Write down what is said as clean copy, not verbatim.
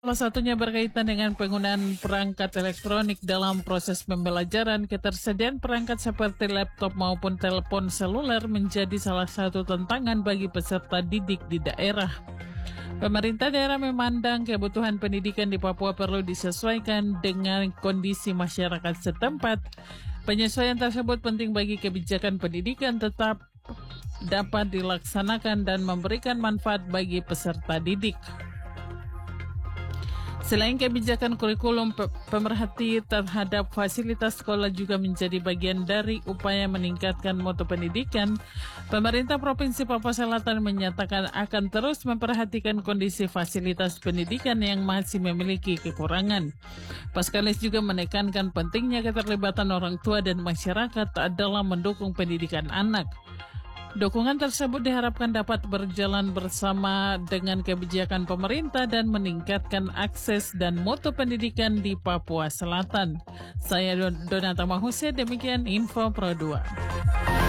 Salah satunya berkaitan dengan penggunaan perangkat elektronik dalam proses pembelajaran. Ketersediaan perangkat seperti laptop maupun telepon seluler menjadi salah satu tantangan bagi peserta didik di daerah. Pemerintah daerah memandang kebutuhan pendidikan di Papua perlu disesuaikan dengan kondisi masyarakat setempat. Penyesuaian tersebut penting bagi kebijakan pendidikan tetap dapat dilaksanakan dan memberikan manfaat bagi peserta didik. Selain kebijakan kurikulum, pemerhati terhadap fasilitas sekolah juga menjadi bagian dari upaya meningkatkan mutu pendidikan. Pemerintah Provinsi Papua Selatan menyatakan akan terus memperhatikan kondisi fasilitas pendidikan yang masih memiliki kekurangan. Paskalis juga menekankan pentingnya keterlibatan orang tua dan masyarakat dalam mendukung pendidikan anak. Dukungan tersebut diharapkan dapat berjalan bersama dengan kebijakan pemerintah dan meningkatkan akses dan mutu pendidikan di Papua Selatan. Saya Donata Mahuse, demikian Info Pro 2.